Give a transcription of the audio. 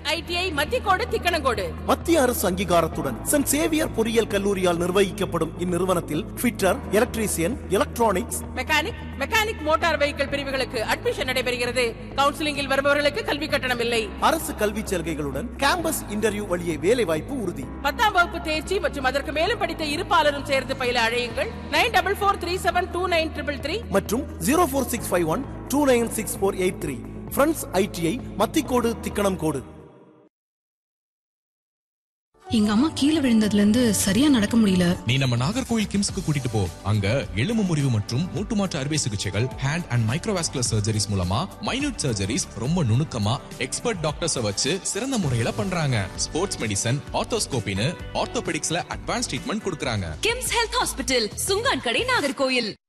ITI Mathicode Thikkanamcode. மத்திய அரசு அங்கீகாரத்துடன் saint Xavier பொறியியல் கல்லூரியால் நிர்வகிக்கப்படும் இந்நிறுவனத்தில் fitter, electrician, electronics, mechanic motor vehicle பிரிவுகளுக்கு அட்மிஷன் நடைபெறுகிறது. கவுன்சிலிங்கில் வருபவர்களுக்கு கல்வி கட்டணம் இல்லை. அரசு கல்வி சலுகைகளுடன் கேம்பஸ் இன்டர்வியூ வழியே வேலை வாய்ப்பு உறுதி. 10ஆம் வகுப்பு தேர்ச்சி மற்றும் அதற்கு மேலும் படித்த இருப்பாளரும் சேர்ந்து பயில அழையுங்கள். 9443729333 மற்றும் 04651296483. Friends ITI Mathicode Thikkanamcode. எங்க அம்மா கீழே விழுந்ததுல இருந்து சரியா நடக்க முடியல. நீ நம்ம நாகர்கோவில் கிம்ஸ்க்கு கூட்டிட்டு போ. அங்க எலும்பு முறிவு மற்றும் மூட்டு மாற்று அறுவை சிகிச்சைகள், ஹேண்ட் அண்ட் மைக்ரோவாஸ்குலர் சர்ஜரிஸ் மூலமா மைனூட் சர்ஜரிஸ் ரொம்ப நுணுக்கமா எக்ஸ்பர்ட் டாக்டர்ஸ வச்சு சிறந்த முறையில பண்றாங்க. ஸ்போர்ட்ஸ் மெடிசன், ஆர்த்தோஸ்கோபின்னு ஆர்த்தோபெடிக்ஸ்ல அட்வான்ஸ் ட்ரீட்மெண்ட் கொடுக்கறாங்க. கிம்ஸ் ஹெல்த் ஹாஸ்பிடல், சுங்கான் கடை, நாகர்கோவில்.